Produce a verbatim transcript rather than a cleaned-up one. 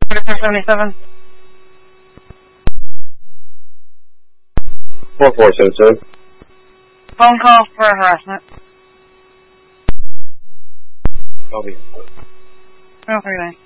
thirty-four seventy-seven. four four seven seven. Phone call for harassment. Copy. Oh, three nine.